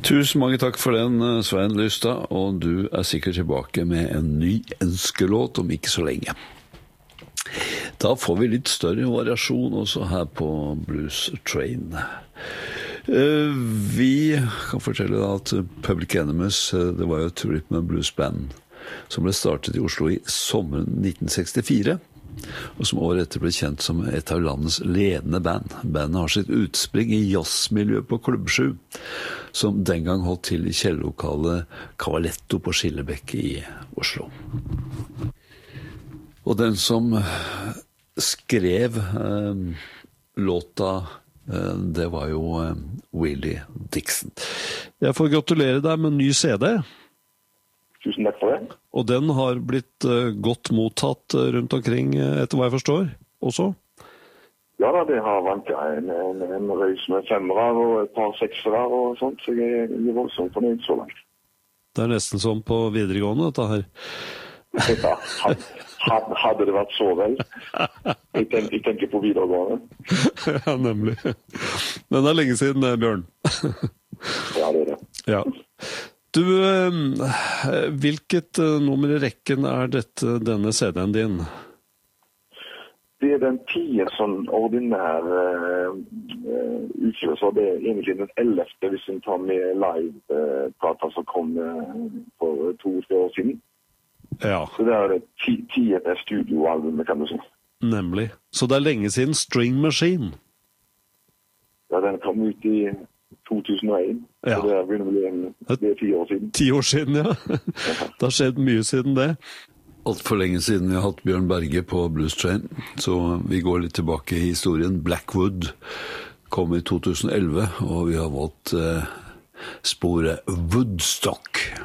Tusen mange takk for den, Svein Lystad, og du sikkert tilbake med en ny ønskelåt om ikke så lenge. Da får vi litt større variasjon også her på Blues Train. Vi kan fortelle at Public Enemies, det var jo et rhythm and blues band som ble startet i Oslo i sommeren 1964, og som året etter ble kjent som et av landets ledende band. Bandet har sitt utspring i jazzmiljøet på Klubb 7, som den gang holdt til i kjellerlokalet Cavaletto på Skillebekk i Oslo. Og den som skrev låta, det var jo Willie Dixon. Jeg får gratulere deg med en ny CD. Tusen takk for det. Og den har blitt godt mottatt rundt omkring, etter hva jeg forstår, også? Ja da, det har vanket en røys med 5-ere og et par 6-ere og sånt, så jeg er voldsomt fornøyd så langt. Det nesten som på videregående, dette her. Ja, hadde det vært så vel. Jeg tenker på videregående. Ja, nemlig. Men det lenge siden, Bjørn. Ja, det det. Ja. Du, hvilket nummer i rekken denne CD-en din? Det den 10 sånn ordinær utgjør, så det egentlig den 11. hvis vi tar med live-plata som kom for 2-3 år siden. Ja. Så det det 10. studioalbumet, kan du si. Nemlig. Så det lenge siden String Machine? Ja, den kom ut i 2001. Ja. Så det blir 10 år siden. 10 år siden, ja. Det har skjedd mye siden det. Alt for lenge siden vi har hatt Bjørn Berge på Blues Train, så vi går litt tilbake i historien. Blackwood kom i 2011, og vi har valgt sporet Woodstock.